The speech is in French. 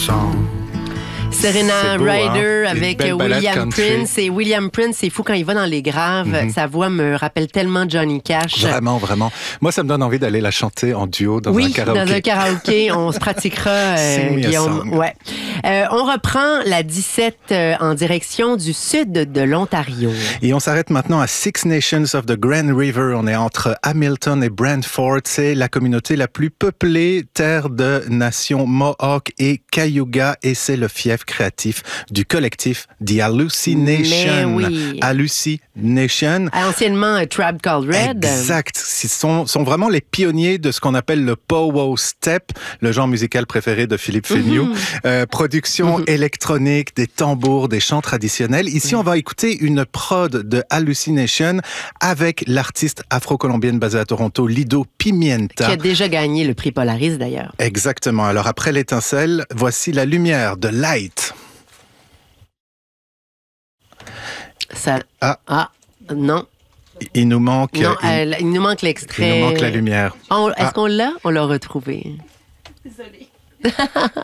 Serena beau, Ryder hein? avec Une belle balade William country. Prince. Et William Prince, c'est fou quand il va dans les graves. Sa voix me rappelle tellement Johnny Cash. Vraiment, vraiment. Moi, ça me donne envie d'aller la chanter en duo dans un Oui, karaoké. dans un karaoké. On se pratiquera, Sing me a Guillaume. song. Ouais. On reprend la 17 en direction du sud de l'Ontario. Et on s'arrête maintenant à Six Nations of the Grand River. On est entre Hamilton et Brantford. C'est la communauté la plus peuplée, terre de nations Mohawk et Cayuga. Et c'est le fief créatif du collectif The Hallucination. Mais oui. Hallucination. Anciennement Tribe Called Red. Exact. Ils sont vraiment les pionniers de ce qu'on appelle le pow-wow step, le genre musical préféré de Philippe Féniaux. Production électronique, des tambours, des chants traditionnels. Ici, on va écouter une prod de Hallucination avec l'artiste afro-colombienne basée à Toronto, Lido Pimienta. Qui a déjà gagné le prix Polaris, d'ailleurs. Exactement. Alors, après l'étincelle, voici la lumière de Light. Ça... non. Il nous manque... Non, il nous manque l'extrait. Il nous manque la lumière. Est-ce qu'on l'a? On l'a retrouvé. Désolée.